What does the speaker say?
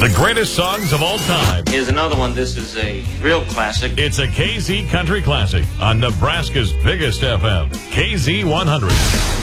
The greatest songs of all time. Here's another one. This is a real classic. It's a KZ Country Classic on Nebraska's biggest FM, KZ 100.